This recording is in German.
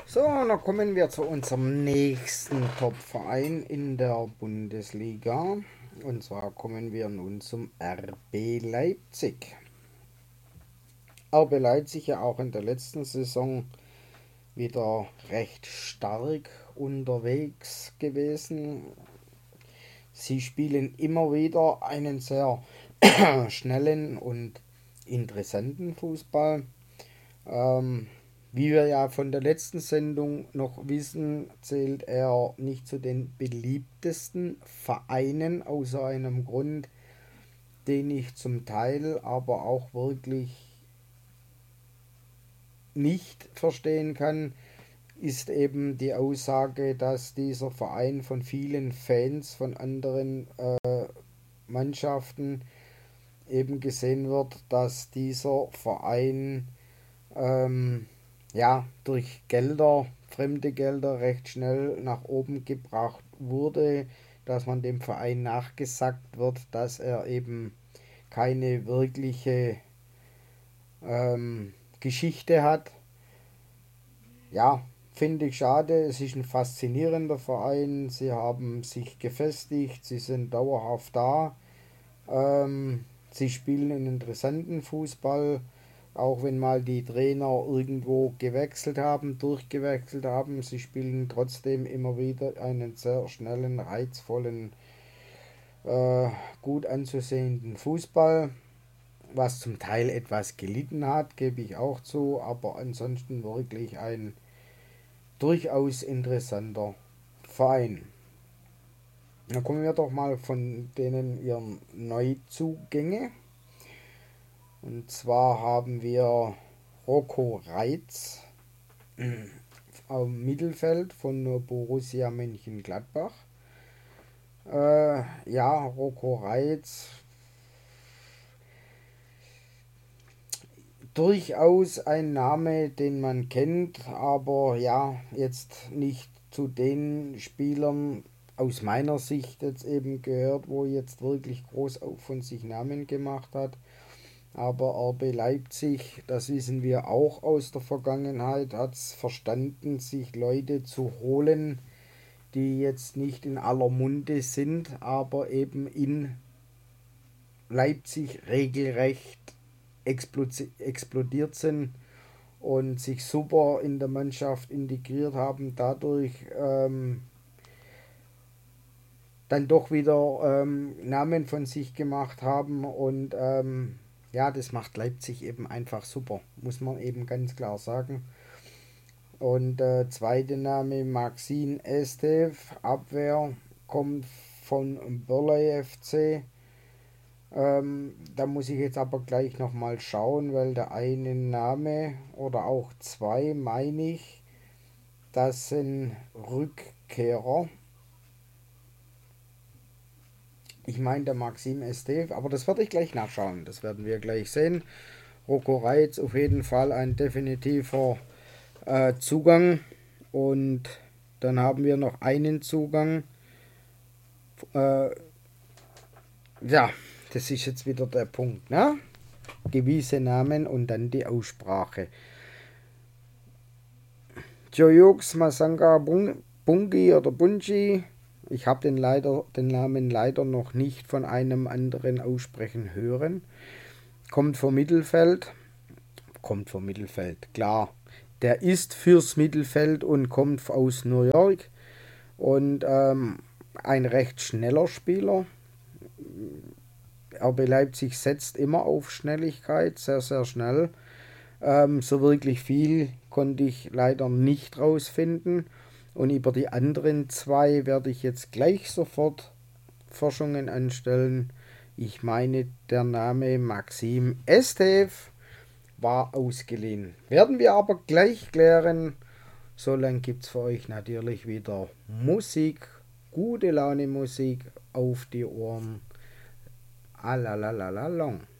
So, dann kommen wir zu unserem nächsten Top-Verein in der Bundesliga. Und zwar kommen wir nun zum RB Leipzig. RB Leipzig ja auch in der letzten Saison wieder recht stark unterwegs gewesen. Sie spielen immer wieder einen sehr schnellen und interessanten Fußball. Ähm, Wie wir ja von der letzten Sendung noch wissen, zählt er nicht zu den beliebtesten Vereinen, außer einem Grund, den ich zum Teil aber auch wirklich nicht verstehen kann, ist eben die Aussage, dass dieser Verein von vielen Fans von anderen Mannschaften eben gesehen wird, dass dieser Verein ähm, ja, durch Gelder, fremde Gelder recht schnell nach oben gebracht wurde, dass man dem Verein nachgesagt wird, dass er eben keine wirkliche Geschichte hat. Ja, finde ich schade. Es ist ein faszinierender Verein. Sie haben sich gefestigt, sie sind dauerhaft da. Sie spielen einen interessanten Fußball, auch wenn mal die Trainer irgendwo gewechselt haben, durchgewechselt haben. Sie spielen trotzdem immer wieder einen sehr schnellen, reizvollen, äh, gut anzusehenden Fußball, was zum Teil etwas gelitten hat, gebe ich auch zu, aber ansonsten wirklich ein durchaus interessanter Verein. Dann kommen wir doch mal von denen ihren Neuzugänge. Und zwar haben wir Rocco Reitz am Mittelfeld von Borussia Mönchengladbach. Ja, Rocco Reitz, durchaus ein Name, den man kennt, aber ja, jetzt nicht zu den Spielern aus meiner Sicht jetzt eben gehört, wo jetzt wirklich groß von sich Namen gemacht hat. Aber RB Leipzig, das wissen wir auch aus der Vergangenheit, hat es verstanden, sich Leute zu holen, die jetzt nicht in aller Munde sind, aber eben in Leipzig regelrecht explodiert sind und sich super in der Mannschaft integriert haben, dadurch dann doch wieder Namen von sich gemacht haben und ja, das macht Leipzig eben einfach super, muss man eben ganz klar sagen. Und zweite Name Maxime Estev, Abwehr, kommt von Börley FC. Da muss ich jetzt aber gleich nochmal schauen, weil der eine Name oder auch zwei, meine ich, das sind Rückkehrer. Ich meine der Maxim Esteve, aber das werde ich gleich nachschauen. Das werden wir gleich sehen. Rocco Reitz auf jeden Fall ein definitiver Zugang. Und dann haben wir noch einen Zugang. Äh, ja, das ist jetzt wieder der Punkt, ne? Gewisse Namen und dann die Aussprache. Joyux Masanga Bungi oder Bunji. Ich habe den Namen leider noch nicht von einem anderen aussprechen hören. Kommt vom Mittelfeld. Kommt vom Mittelfeld, klar. Der ist fürs Mittelfeld und kommt aus New York. Und ein recht schneller Spieler. RB Leipzig setzt immer auf Schnelligkeit, sehr, sehr schnell. So wirklich viel konnte ich leider nicht rausfinden. Und über die anderen zwei werde ich jetzt gleich sofort Forschungen anstellen. Ich meine, der Name Maxim Estev war ausgeliehen. Werden wir aber gleich klären. Solange gibt es für euch natürlich wieder Musik, gute Laune Musik auf die Ohren. Alalalalong.